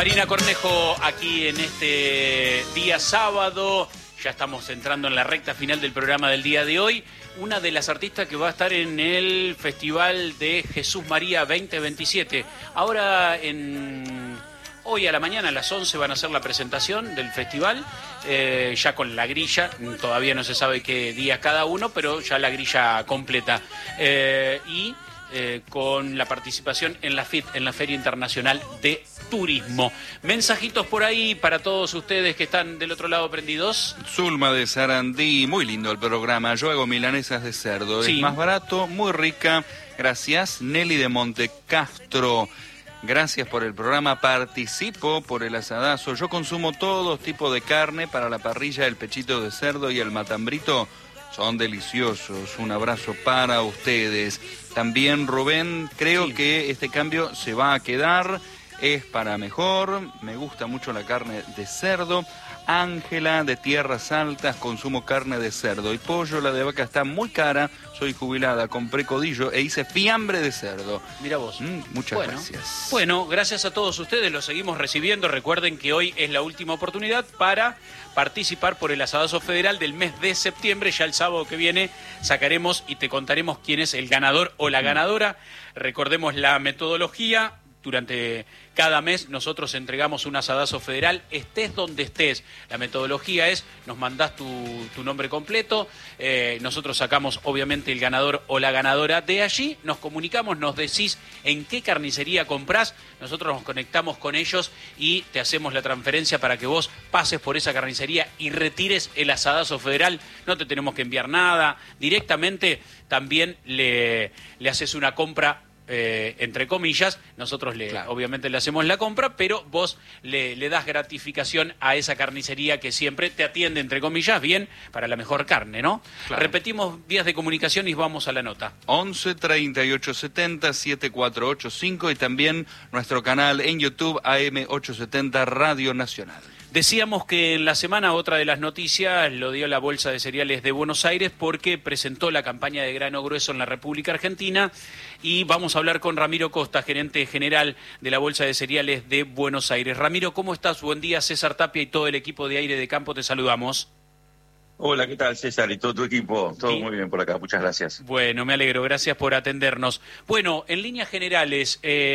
Marina Cornejo aquí en este día sábado. Ya estamos entrando en la recta final del programa del día de hoy. Una de las artistas que va a estar en el Festival de Jesús María 2027. Ahora, hoy a la mañana a las 11 van a hacer la presentación del festival, ya con la grilla. Todavía no se sabe qué día cada uno, pero ya la grilla completa. Con la participación en la FIT, en la Feria Internacional de Turismo. Mensajitos por ahí para todos ustedes que están del otro lado prendidos. Zulma de Sarandí, muy lindo el programa. Yo hago milanesas de cerdo, sí. Es más barato, muy rica. Gracias. Nelly de Montecastro, gracias por el programa. Participo por el asadazo. Yo consumo todo tipo de carne. Para la parrilla, el pechito de cerdo y el matambrito son deliciosos. Un abrazo para ustedes. También Rubén, creo sí. que este cambio se va a quedar. Es para mejor. Me gusta mucho la carne de cerdo. Ángela de Tierras Altas, consumo carne de cerdo y pollo. La de vaca está muy cara. Soy jubilada, compré codillo e hice fiambre de cerdo. Mira vos. Muchas gracias. Bueno, gracias a todos ustedes. Los seguimos recibiendo. Recuerden que hoy es la última oportunidad para participar por el asadazo federal del mes de septiembre. Ya el sábado que viene sacaremos y te contaremos quién es el ganador o la ganadora. Recordemos la metodología. Durante cada mes nosotros entregamos un asadazo federal, estés donde estés. La metodología es, nos mandás tu nombre completo, nosotros sacamos obviamente el ganador o la ganadora de allí, nos comunicamos, nos decís en qué carnicería comprás, nosotros nos conectamos con ellos y te hacemos la transferencia para que vos pases por esa carnicería y retires el asadazo federal. No te tenemos que enviar nada, directamente también le haces una compra, entre comillas, nosotros obviamente le hacemos la compra, pero vos le das gratificación a esa carnicería que siempre te atiende, entre comillas, bien, para la mejor carne, ¿no? Claro. Repetimos vías de comunicación y vamos a la nota. 11 38 70 7485 y también nuestro canal en YouTube AM 870 Radio Nacional. Decíamos que en la semana otra de las noticias lo dio la Bolsa de Cereales de Buenos Aires porque presentó la campaña de grano grueso en la República Argentina y vamos a hablar con Ramiro Costa, gerente general de la Bolsa de Cereales de Buenos Aires. Ramiro, ¿cómo estás? Buen día, César Tapia y todo el equipo de Aire de Campo, te saludamos. Hola, ¿qué tal, César? Y todo tu equipo. Todo muy bien por acá, muchas gracias. Bueno, me alegro, gracias por atendernos. Bueno, en líneas generales,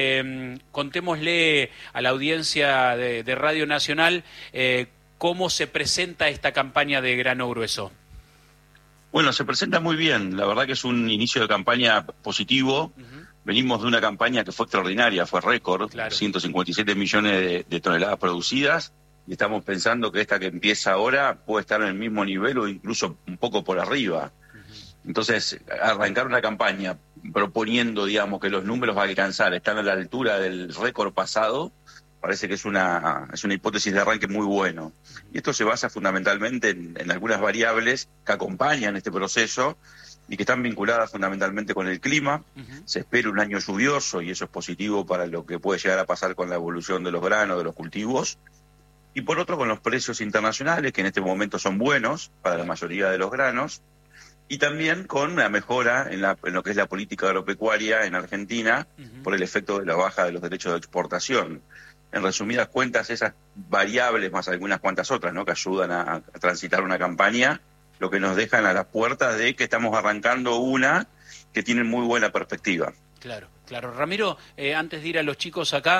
contémosle a la audiencia de Radio Nacional cómo se presenta esta campaña de grano grueso. Bueno, se presenta muy bien. La verdad que es un inicio de campaña positivo. Venimos de una campaña que fue extraordinaria, fue récord, claro. 157 millones de toneladas producidas. Y estamos pensando que esta que empieza ahora puede estar en el mismo nivel o incluso un poco por arriba. Entonces, arrancar una campaña proponiendo, digamos, que los números a alcanzar están a la altura del récord pasado, parece que es una hipótesis de arranque muy bueno. Y esto se basa fundamentalmente en algunas variables que acompañan este proceso y que están vinculadas fundamentalmente con el clima. Se espera un año lluvioso y eso es positivo para lo que puede llegar a pasar con la evolución de los granos, de los cultivos. Y por otro, con los precios internacionales, que en este momento son buenos para la mayoría de los granos, y también con la mejora en lo que es la política agropecuaria en Argentina, por el efecto de la baja de los derechos de exportación. En resumidas cuentas, esas variables, más algunas cuantas otras, ¿no?, que ayudan a transitar una campaña, lo que nos dejan a las puertas de que estamos arrancando una que tiene muy buena perspectiva. Claro, claro. Ramiro, antes de ir a los chicos acá,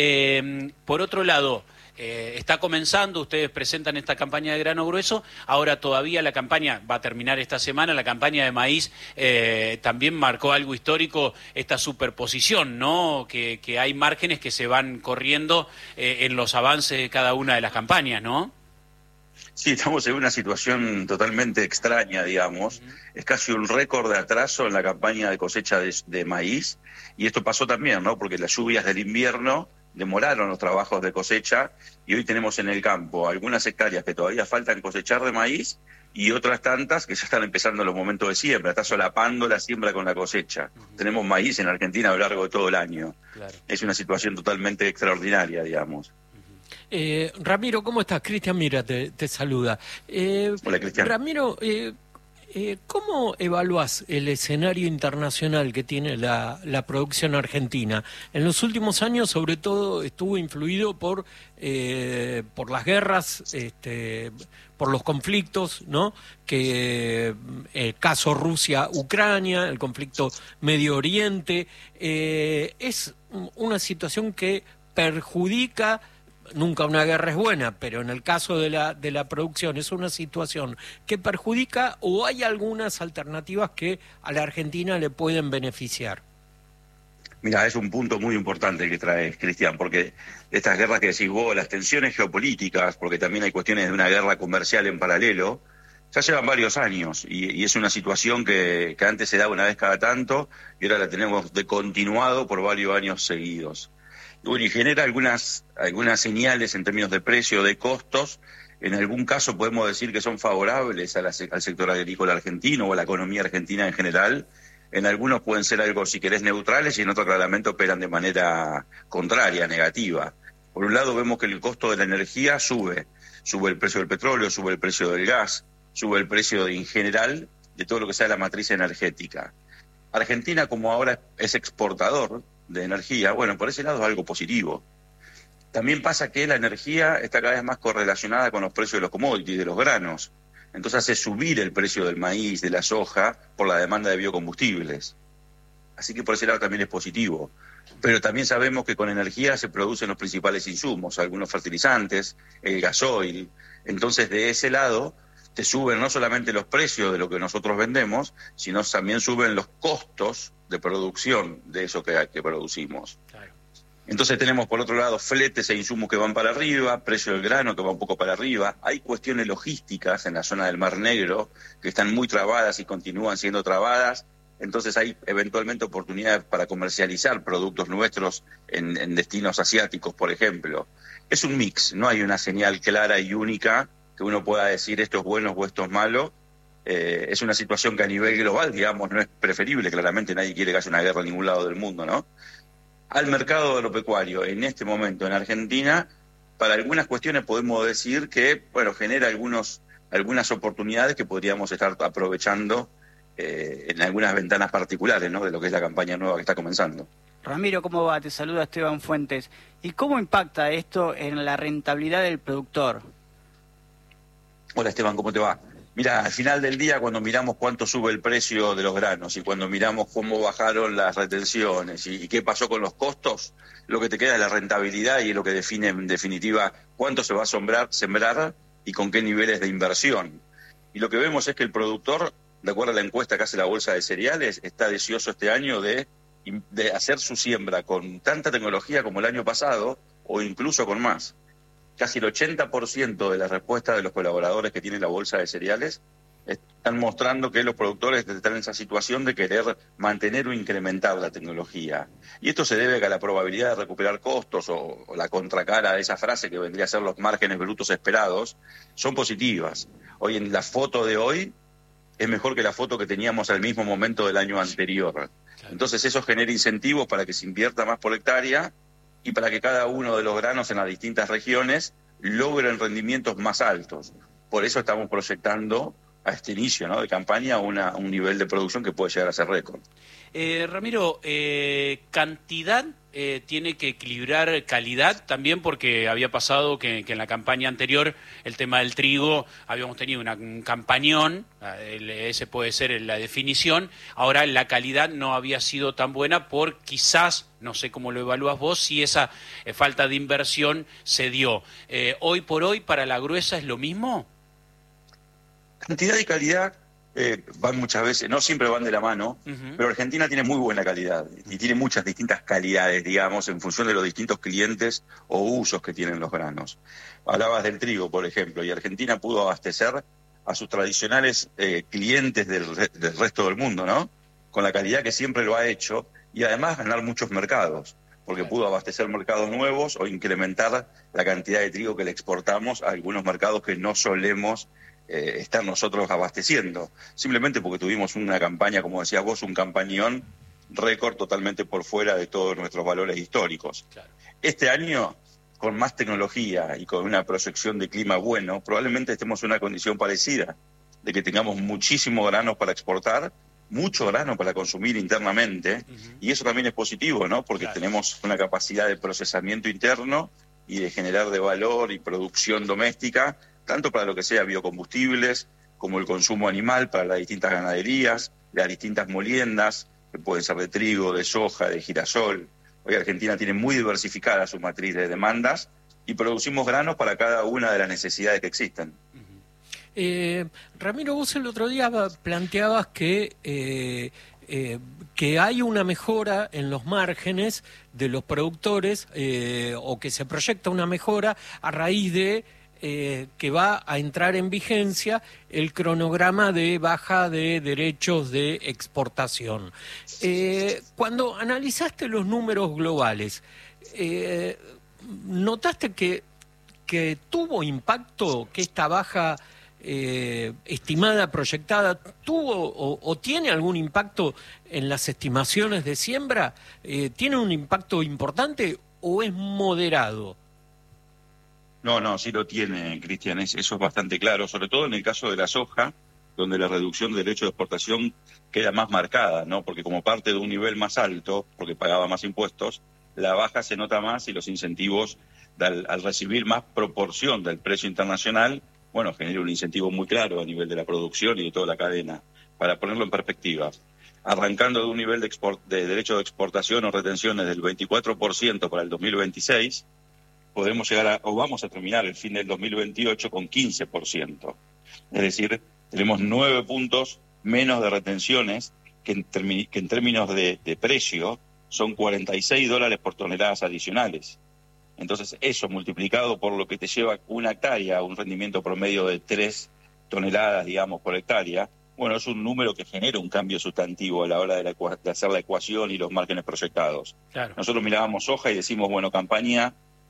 por otro lado, está comenzando, ustedes presentan esta campaña de grano grueso, ahora todavía la campaña va a terminar esta semana, la campaña de maíz también marcó algo histórico, esta superposición, ¿no? Que hay márgenes que se van corriendo en los avances de cada una de las campañas, ¿no? Sí, estamos en una situación totalmente extraña, digamos. Es casi un récord de atraso en la campaña de cosecha de maíz, y esto pasó también, ¿no?, porque las lluvias del invierno demoraron los trabajos de cosecha y hoy tenemos en el campo algunas hectáreas que todavía faltan cosechar de maíz y otras tantas que ya están empezando los momentos de siembra, está solapando la siembra con la cosecha. Tenemos maíz en Argentina a lo largo de todo el año. Claro. Es una situación totalmente extraordinaria, digamos. Ramiro, ¿cómo estás? Cristian Mira te saluda. Hola, Cristian. Ramiro, ¿Cómo evaluás el escenario internacional que tiene la producción argentina? En los últimos años, sobre todo, estuvo influido por las guerras, por los conflictos, ¿no? Que el caso Rusia-Ucrania, el conflicto Medio Oriente, es una situación que perjudica. Nunca una guerra es buena, pero en el caso de la producción es una situación que perjudica, o hay algunas alternativas que a la Argentina le pueden beneficiar. Mira, es un punto muy importante que traes, Cristian, porque estas guerras que decís vos, las tensiones geopolíticas, porque también hay cuestiones de una guerra comercial en paralelo, ya llevan varios años y es una situación que antes se daba una vez cada tanto y ahora la tenemos de continuado por varios años seguidos. Y genera algunas señales en términos de precio, de costos. En algún caso podemos decir que son favorables al sector agrícola argentino o a la economía argentina en general. En algunos pueden ser algo, si querés, neutrales, y en otros claramente operan de manera contraria, negativa. Por un lado vemos que el costo de la energía sube el precio del petróleo, sube el precio del gas, sube el precio en general de todo lo que sea la matriz energética. Argentina, como ahora es exportador de energía, bueno, por ese lado es algo positivo. También pasa que la energía está cada vez más correlacionada con los precios de los commodities, de los granos. Entonces hace subir el precio del maíz, de la soja, por la demanda de biocombustibles. Así que por ese lado también es positivo. Pero también sabemos que con energía se producen los principales insumos, algunos fertilizantes, el gasoil. Entonces de ese lado te suben no solamente los precios de lo que nosotros vendemos, sino también suben los costos de producción de eso que producimos. Claro. Entonces tenemos por otro lado fletes e insumos que van para arriba, precio del grano que va un poco para arriba, hay cuestiones logísticas en la zona del Mar Negro que están muy trabadas y continúan siendo trabadas, entonces hay eventualmente oportunidades para comercializar productos nuestros en destinos asiáticos, por ejemplo. Es un mix, no hay una señal clara y única que uno pueda decir esto es bueno o esto es malo. Es una situación que a nivel global, digamos, no es preferible, claramente nadie quiere que haya una guerra en ningún lado del mundo, ¿no? Al mercado agropecuario, en este momento en Argentina, para algunas cuestiones podemos decir que, bueno, genera algunas oportunidades que podríamos estar aprovechando en algunas ventanas particulares, ¿no?, de lo que es la campaña nueva que está comenzando. Ramiro, ¿cómo va? Te saluda Esteban Fuentes. ¿Y cómo impacta esto en la rentabilidad del productor? Hola Esteban, ¿cómo te va? Mira, al final del día, cuando miramos cuánto sube el precio de los granos y cuando miramos cómo bajaron las retenciones y qué pasó con los costos, lo que te queda es la rentabilidad y es lo que define en definitiva cuánto se va a sembrar y con qué niveles de inversión. Y lo que vemos es que el productor, de acuerdo a la encuesta que hace la Bolsa de Cereales, está deseoso este año de hacer su siembra con tanta tecnología como el año pasado o incluso con más. Casi el 80% de las respuestas de los colaboradores que tiene la Bolsa de Cereales están mostrando que los productores están en esa situación de querer mantener o incrementar la tecnología. Y esto se debe a que la probabilidad de recuperar costos o la contracara de esa frase que vendría a ser los márgenes brutos esperados son positivas. Hoy en la foto de hoy es mejor que la foto que teníamos al mismo momento del año anterior. Entonces eso genera incentivos para que se invierta más por hectárea y para que cada uno de los granos en las distintas regiones logren rendimientos más altos. Por eso estamos proyectando a este inicio, ¿no?, de campaña un nivel de producción que puede llegar a ser récord. Ramiro, cantidad tiene que equilibrar calidad también, porque había pasado que en la campaña anterior el tema del trigo habíamos tenido un campañón, ese puede ser la definición, ahora la calidad no había sido tan buena por quizás, no sé cómo lo evalúas vos, si esa falta de inversión se dio. Hoy por hoy para la gruesa es lo mismo. Cantidad y calidad van muchas veces, no siempre van de la mano, pero Argentina tiene muy buena calidad y tiene muchas distintas calidades, digamos, en función de los distintos clientes o usos que tienen los granos. Hablabas del trigo, por ejemplo, y Argentina pudo abastecer a sus tradicionales clientes del resto del mundo, ¿no?, con la calidad que siempre lo ha hecho y además ganar muchos mercados, porque pudo abastecer mercados nuevos o incrementar la cantidad de trigo que le exportamos a algunos mercados que no solemos estar nosotros abasteciendo, simplemente porque tuvimos una campaña, como decías vos, un campañón récord totalmente por fuera de todos nuestros valores históricos. Claro. Este año, con más tecnología y con una proyección de clima bueno, probablemente estemos en una condición parecida, de que tengamos muchísimo grano para exportar, mucho grano para consumir internamente, y eso también es positivo, ¿no? Porque tenemos una capacidad de procesamiento interno y de generar de valor y producción doméstica, tanto para lo que sea biocombustibles, como el consumo animal para las distintas ganaderías, las distintas moliendas, que pueden ser de trigo, de soja, de girasol. Hoy Argentina tiene muy diversificada su matriz de demandas y producimos granos para cada una de las necesidades que existen. Ramiro, vos el otro día planteabas que hay una mejora en los márgenes de los productores o que se proyecta una mejora a raíz de que va a entrar en vigencia el cronograma de baja de derechos de exportación. Cuando analizaste los números globales, ¿notaste que tuvo impacto, que esta baja estimada, proyectada, tuvo o tiene algún impacto en las estimaciones de siembra? ¿Tiene un impacto importante o es moderado? No, sí lo tiene, Cristian, eso es bastante claro, sobre todo en el caso de la soja, donde la reducción de derecho de exportación queda más marcada, ¿no? Porque como parte de un nivel más alto, porque pagaba más impuestos, la baja se nota más y los incentivos, al recibir más proporción del precio internacional, bueno, genera un incentivo muy claro a nivel de la producción y de toda la cadena. Para ponerlo en perspectiva, arrancando de un nivel de derecho de exportación o retenciones del 24% para el 2026, podemos llegar o vamos a terminar el fin del 2028 con 15%. Es decir, tenemos 9 puntos menos de retenciones que en términos de precio son $46 por toneladas adicionales. Entonces, eso multiplicado por lo que te lleva una hectárea, un rendimiento promedio de 3 toneladas, digamos, por hectárea, bueno, es un número que genera un cambio sustantivo a la hora de hacer la ecuación y los márgenes proyectados. Claro. Nosotros mirábamos soja y decimos, bueno, campaña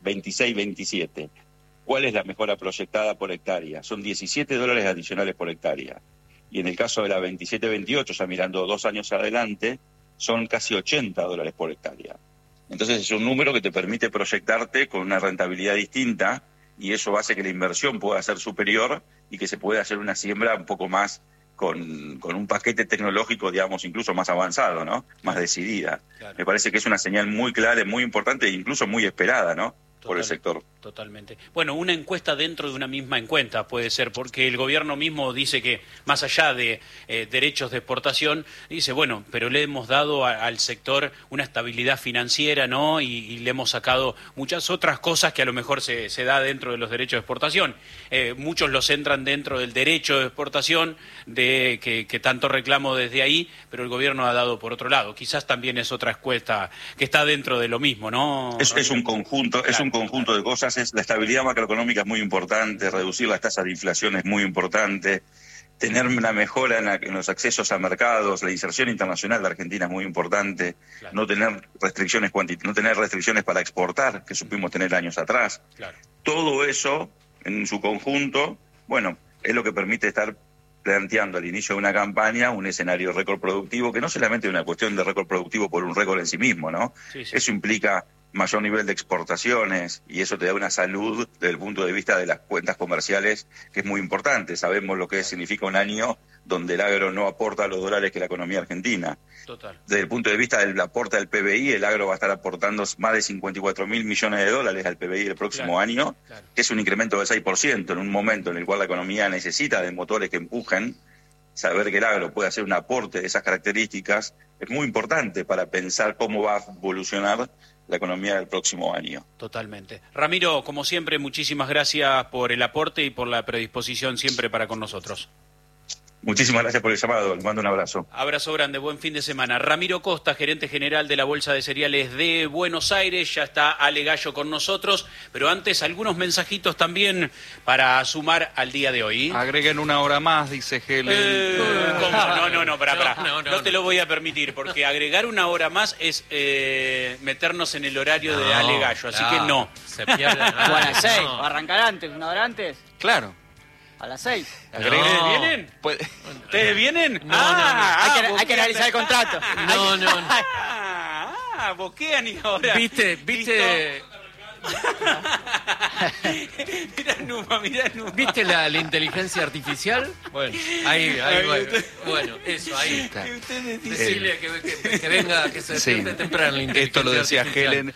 26-27. ¿Cuál es la mejora proyectada por hectárea? Son $17 adicionales por hectárea. Y en el caso de la 27-28, ya mirando 2 años adelante, son casi $80 por hectárea. Entonces es un número que te permite proyectarte con una rentabilidad distinta y eso hace que la inversión pueda ser superior y que se pueda hacer una siembra un poco más con un paquete tecnológico, digamos, incluso más avanzado, ¿no? Más decidida. Claro. Me parece que es una señal muy clara, muy importante e incluso muy esperada, ¿no? Por el sector. Totalmente. Bueno, una encuesta dentro de una misma encuesta puede ser, porque el gobierno mismo dice que más allá de derechos de exportación, dice, bueno, pero le hemos dado al sector una estabilidad financiera, ¿no? Y le hemos sacado muchas otras cosas que a lo mejor se da dentro de los derechos de exportación. Muchos los entran dentro del derecho de exportación, de que tanto reclamo desde ahí, pero el gobierno ha dado por otro lado. Quizás también es otra encuesta que está dentro de lo mismo, ¿no? Es un conjunto, claro, es un conjunto de cosas. La estabilidad macroeconómica es muy importante, reducir las tasas de inflación es muy importante, tener una mejora en los accesos a mercados, la inserción internacional de Argentina es muy importante, claro, no tener restricciones para exportar, que supimos tener años atrás. Claro. Todo eso, en su conjunto, bueno, es lo que permite estar planteando al inicio de una campaña un escenario récord productivo, que no solamente es una cuestión de récord productivo por un récord en sí mismo, ¿no? Sí. Eso implica mayor nivel de exportaciones y eso te da una salud desde el punto de vista de las cuentas comerciales que es muy importante. Sabemos lo que significa un año donde el agro no aporta los dólares que la economía argentina. Total. Desde el punto de vista del aporte al PBI, el agro va a estar aportando más de 54.000 millones de dólares al PBI el próximo año, claro, que es un incremento del 6% en un momento en el cual la economía necesita de motores que empujen. Saber que el agro puede hacer un aporte de esas características es muy importante para pensar cómo va a evolucionar la economía del próximo año. Totalmente. Ramiro, como siempre, muchísimas gracias por el aporte y por la predisposición siempre para con nosotros. Muchísimas gracias por el llamado, les mando un abrazo. Abrazo grande, buen fin de semana. Ramiro Costa, gerente general de la Bolsa de Cereales de Buenos Aires, ya está Ale Gallo con nosotros, pero antes algunos mensajitos también para sumar al día de hoy. Agreguen 1 hora más, dice Helen. No, pará. No te lo voy a permitir, porque agregar 1 hora más es meternos en el horario de Ale Gallo, así que no. Se pierde. O a las 6, o arrancar antes, 1 hora antes. Claro. A las 6. ¿Ustedes vienen? ¿Ustedes vienen? No. Hay que analizar el contrato. Boquean y ahora. ¿Viste? Mirá Numa, mirá Numa. ¿Viste la inteligencia artificial? Bueno, ahí bueno, eso, ahí está. Decirle que venga, que se despierte temprano la inteligencia Esto lo decía artificial.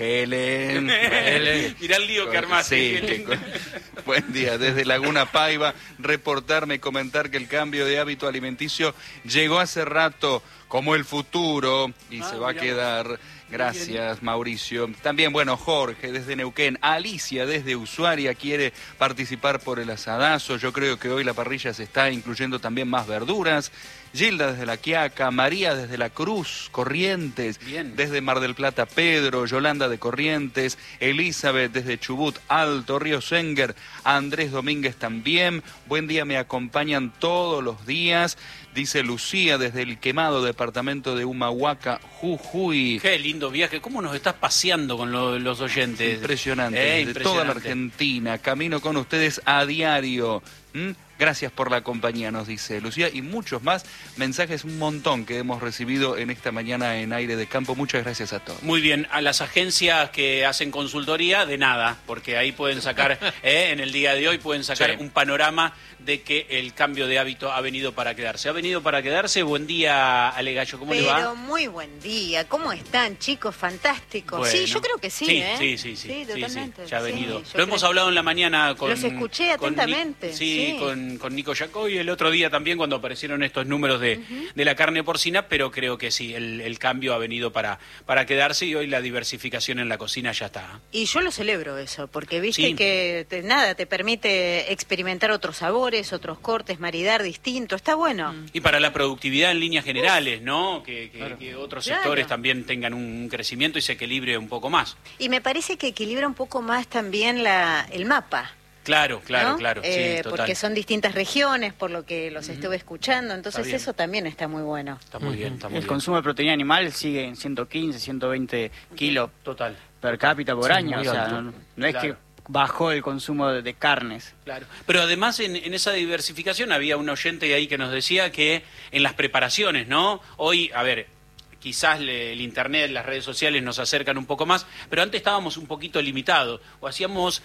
Helen. Mirá el lío que armaste. Sí, buen día. Desde Laguna Paiva, reportarme y comentar que el cambio de hábito alimenticio llegó hace rato como el futuro y se va a quedar. Gracias, Mauricio. También, bueno, Jorge desde Neuquén, Alicia desde Ushuaia quiere participar por el asadazo. Yo creo que hoy la parrilla se está incluyendo también más verduras. Gilda desde La Quiaca, María desde La Cruz, Corrientes, Bien. desde Mar del Plata, Pedro, Yolanda de Corrientes, Elizabeth desde Chubut, Alto, Río Senger, Andrés Domínguez también. Buen día, me acompañan todos los días. Dice Lucía desde El Quemado, departamento de Humahuaca, Jujuy. Qué lindo viaje. ¿Cómo nos estás paseando con los oyentes? Impresionante, de Impresionante. toda la Argentina. Camino con ustedes a diario. Gracias por la compañía, nos dice Lucía, y muchos más mensajes, un montón que hemos recibido en esta mañana en Aire de Campo. Muchas gracias a todos. Muy bien, a las agencias que hacen consultoría, de nada, porque ahí pueden sacar, en el día de hoy pueden sacar un panorama de que el cambio de hábito ha venido para quedarse. ¿Ha venido para quedarse? Buen día, Ale Gallo, ¿cómo le va? Pero muy buen día. ¿Cómo están, chicos? Fantásticos. Bueno. Sí, yo creo que sí, ¿eh? Sí, totalmente. ya ha Sí, venido. yo Lo hemos creo. hablado en la mañana con... Los escuché atentamente. Sí, con Nico Yacó y el otro día también cuando aparecieron estos números de la carne porcina, pero creo que sí, el cambio ha venido para quedarse y hoy la diversificación en la cocina ya está. Y yo lo celebro eso, porque viste Sí. que te permite experimentar otros sabores, otros cortes, maridar distinto. Está bueno. Y para la productividad en líneas generales, ¿no? Que otros Claro. sectores también tengan un crecimiento y se equilibre un poco más. Y me parece que equilibra un poco más también el mapa. Claro, ¿no? sí, total. Porque son distintas regiones, por lo que los estuve escuchando, entonces Está bien. eso también está muy bueno. Está muy bien, está muy El bien. consumo de proteína animal sigue en 115, 120 kilos Total. per cápita por Sí, año. muy O sea, alto. no es Claro. que bajó el consumo de carnes. Claro. Pero además en esa diversificación había un oyente ahí que nos decía que en las preparaciones, ¿no? Hoy, a ver, quizás el internet, las redes sociales nos acercan un poco más, pero antes estábamos un poquito limitados. O hacíamos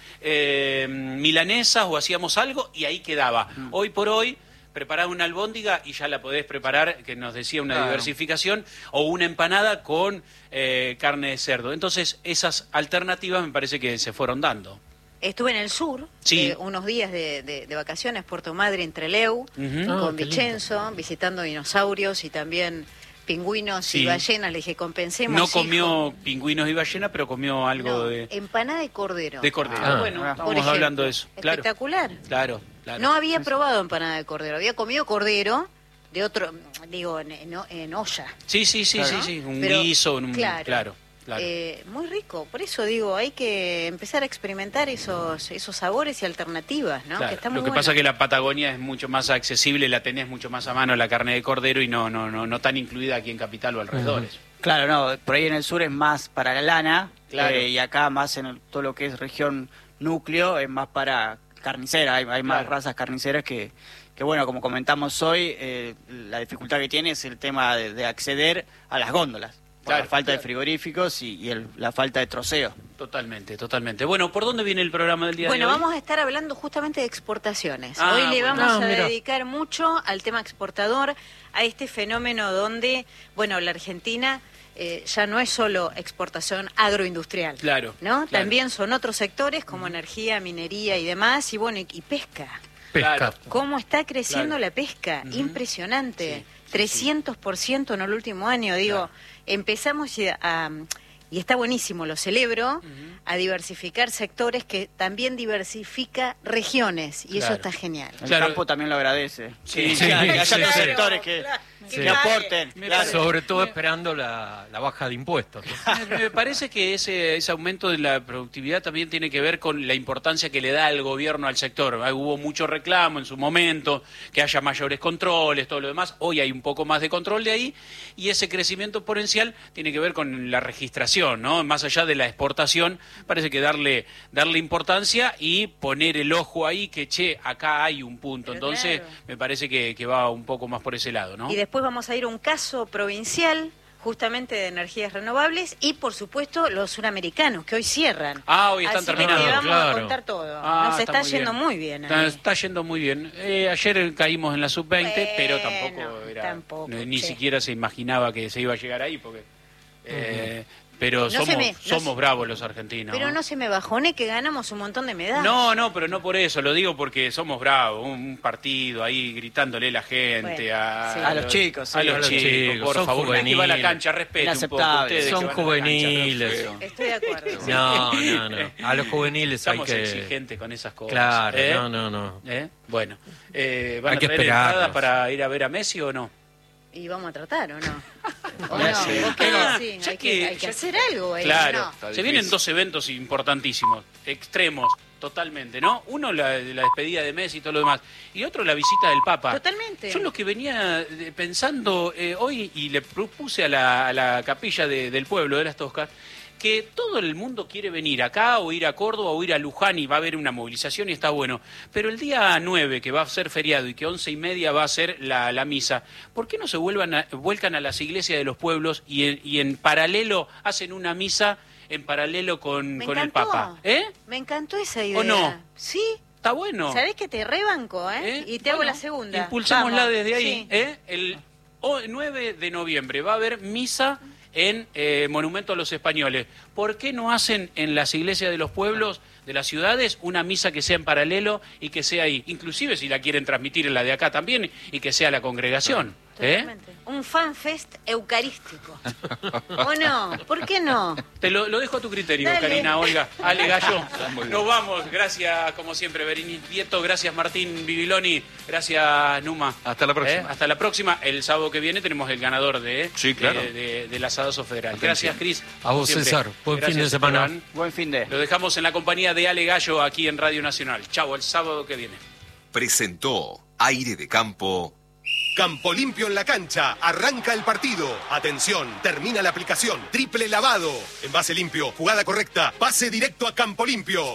milanesas o hacíamos algo y ahí quedaba. Hoy por hoy, preparás una albóndiga y ya la podés preparar, que nos decía una diversificación, o una empanada con carne de cerdo. Entonces, esas alternativas me parece que se fueron dando. Estuve en el sur, Sí. unos días de vacaciones, Puerto Madryn, Trelew, Ujú. con qué Vicenzo, visitando dinosaurios y también pingüinos Sí. y ballenas. Le dije, compensemos. No hijo. comió pingüinos y ballena, pero comió algo No, de empanada de cordero. cordero. Ah. Bueno, Por estábamos ejemplo. hablando de eso. Claro, Espectacular. claro. No había probado empanada de cordero, había comido cordero de otro, digo, en olla. Sí, Claro. sí. Un Pero, guiso, claro. claro. Muy rico, por eso digo, hay que empezar a experimentar esos sabores y alternativas, ¿no? Claro. Que está muy Lo que bueno. pasa es que la Patagonia es mucho más accesible, la tenés mucho más a mano la carne de cordero y no tan incluida aquí en Capital o alrededores. Claro, no, por ahí en el sur es más para la lana, Claro. y acá más en todo lo que es región núcleo es más para carnicera, hay más Claro. razas carniceras que bueno, como comentamos hoy, la dificultad que tiene es el tema de acceder a las góndolas, por Claro, la falta de claro. frigoríficos y la falta de troceo. Totalmente. Bueno, ¿por dónde viene el programa del día Bueno, de hoy? vamos a estar hablando justamente de exportaciones. Ah, Hoy le bueno. vamos a mira. dedicar mucho al tema exportador, a este fenómeno donde, bueno, la Argentina ya no es solo exportación agroindustrial, Claro, ¿no? claro. También son otros sectores como energía, minería y demás, y bueno, y pesca. Pesca. Claro. ¿Cómo está creciendo Claro. la pesca? Ujú. Impresionante. Sí, 300% en el último año. Digo, Claro. empezamos y está buenísimo, lo celebro, Ujú. a diversificar sectores que también diversifica regiones. Y eso Claro. está genial. El Claro. campo también lo agradece. Sí, que sí, haya sí, otros sí. sectores que Sí. aporten. Me claro. parece- Sobre todo esperando la baja de impuestos. Me parece que ese aumento de la productividad también tiene que ver con la importancia que le da el gobierno al sector. Hubo mucho reclamo en su momento, que haya mayores controles, todo lo demás. Hoy hay un poco más de control de ahí y ese crecimiento exponencial tiene que ver con la registración, ¿no? Más allá de la exportación, parece que darle importancia y poner el ojo ahí que, che, acá hay un punto. Pero Entonces, claro. me parece que va un poco más por ese lado, ¿no? Y después vamos a ir a un caso provincial, justamente de energías renovables, y por supuesto los suramericanos, que hoy cierran. Hoy están terminando. Que vamos a contar todo. Nos está yendo muy bien. Está yendo muy bien. Ayer caímos en la sub-20, pero tampoco ni siquiera se imaginaba que se iba a llegar ahí, porque... Pero somos bravos los argentinos. Pero no se me bajone que ganamos un montón de medallas. No, pero no por eso, lo digo porque somos bravos. Un partido ahí gritándole a la gente, a los chicos. A los chicos, por favor. Juveniles. Que va a la cancha, respete un poco. Ustedes son juveniles. Estoy de acuerdo. No. A los juveniles Estamos hay que... exigentes con esas cosas. Claro, no. Bueno, ¿van hay a que traer entradas para ir a ver a Messi o no? ¿Y vamos a tratar o no? ¿O no? no? ¿Vos qué decís? Hay que hacer algo ahí. Claro, ¿no? se vienen dos eventos importantísimos, extremos, totalmente, ¿no? Uno, la despedida de Messi y todo lo demás, y otro, la visita del Papa. Totalmente. Yo lo que venía pensando hoy, y le propuse a la capilla del pueblo de Las Toscas, que todo el mundo quiere venir acá o ir a Córdoba o ir a Luján y va a haber una movilización y está bueno. Pero el día 9, que va a ser feriado y que 11:30 va a ser la misa, ¿por qué no se vuelcan a las iglesias de los pueblos y en paralelo hacen una misa en paralelo con el Papa? Me encantó esa idea. ¿O no? Sí. Está bueno. ¿Sabés que te rebanco, Y te hago la segunda. Impulsémosla desde ahí. Sí. El 9 de noviembre va a haber misa en Monumento a los Españoles. ¿Por qué no hacen en las iglesias de los pueblos, de las ciudades, una misa que sea en paralelo y que sea ahí? Inclusive si la quieren transmitir en la de acá también y que sea la congregación. Totalmente. Un fanfest eucarístico. ¿O no? ¿Por qué no? Te lo dejo a tu criterio, Dale. Karina, Olga, Ale Gallo. Nos vamos. Gracias, como siempre, Berini Vieto. Gracias, Martín Bibiloni. Gracias, Numa. Hasta la próxima. Hasta la próxima. El sábado que viene tenemos el ganador Sí, claro. del Asadazo Federal. Gracias, Cris. A vos, Siempre. César. Buen Gracias, fin de semana. Esteban. Buen fin de. Lo dejamos en la compañía de Ale Gallo aquí en Radio Nacional. Chau, el sábado que viene. Presentó Aire de Campo. Campo Limpio en la cancha, arranca el partido. Atención, termina la aplicación. Triple lavado. Envase limpio, jugada correcta, pase directo a Campo Limpio.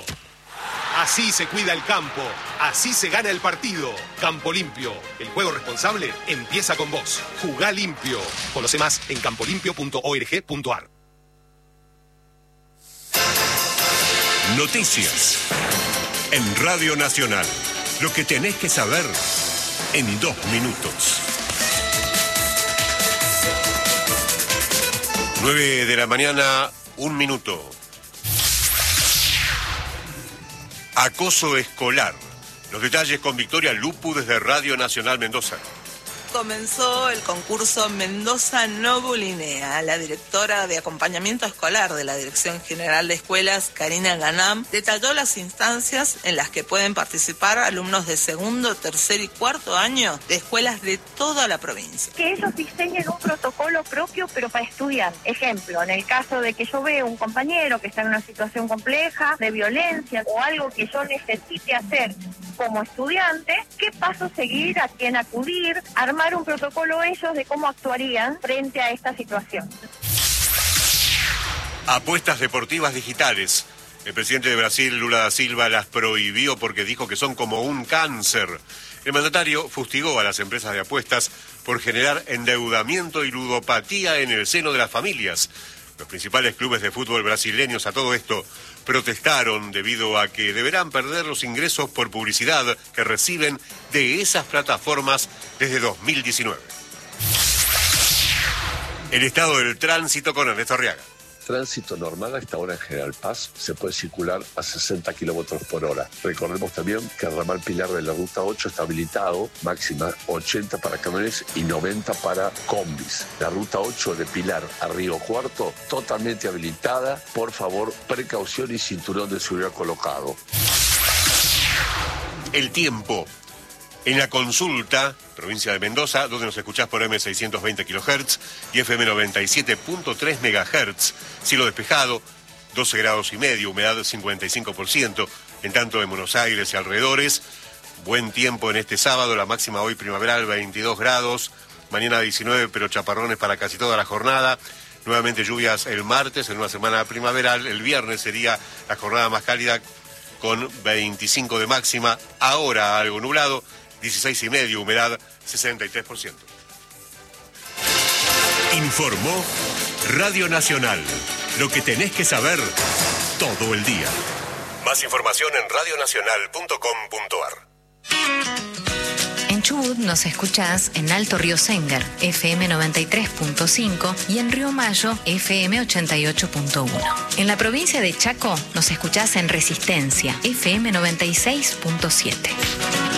Así se cuida el campo, así se gana el partido. Campo Limpio, el juego responsable empieza con vos. Jugá limpio. Conoce más en campolimpio.org.ar. Noticias en Radio Nacional. Lo que tenés que saber en 2 minutos. 9 de la mañana, 1 minuto. Acoso escolar. Los detalles con Victoria Lupu desde Radio Nacional Mendoza. Comenzó el concurso Mendoza No Bulinea. La directora de acompañamiento escolar de la Dirección General de Escuelas, Karina Ganam, detalló las instancias en las que pueden participar alumnos de segundo, tercer y cuarto año de escuelas de toda la provincia. Que ellos diseñen un protocolo propio, pero para estudiar. Ejemplo, en el caso de que yo vea un compañero que está en una situación compleja, de violencia o algo que yo necesite hacer como estudiante, ¿qué paso seguir? ¿A quién acudir? Armar un protocolo ellos de cómo actuarían frente a esta situación. Apuestas deportivas digitales. El presidente de Brasil, Lula da Silva, las prohibió porque dijo que son como un cáncer. El mandatario fustigó a las empresas de apuestas por generar endeudamiento y ludopatía en el seno de las familias. Los principales clubes de fútbol brasileños a todo esto protestaron debido a que deberán perder los ingresos por publicidad que reciben de esas plataformas desde 2019. El estado del tránsito con Ernesto Arriaga. Tránsito normal a esta hora en General Paz, se puede circular a 60 kilómetros por hora. Recordemos también que el ramal Pilar de la Ruta 8 está habilitado, máxima 80 para camiones y 90 para combis. La Ruta 8 de Pilar a Río Cuarto, totalmente habilitada. Por favor, precaución y cinturón de seguridad colocado. El tiempo. En la consulta, provincia de Mendoza, donde nos escuchás por M620 kHz y FM 97.3 MHz, cielo despejado, 12 grados y medio, humedad 55%, en tanto en Buenos Aires y alrededores, buen tiempo en este sábado, la máxima hoy primaveral 22 grados, mañana 19 pero chaparrones para casi toda la jornada, nuevamente lluvias el martes en una semana primaveral, el viernes sería la jornada más cálida con 25 de máxima, ahora algo nublado, 16 y medio, humedad 63%. Informó Radio Nacional. Lo que tenés que saber todo el día. Más información en radionacional.com.ar. En Chubut nos escuchás en Alto Río Sengar, FM 93.5 y en Río Mayo, FM 88.1. En la provincia de Chaco nos escuchás en Resistencia, FM 96.7.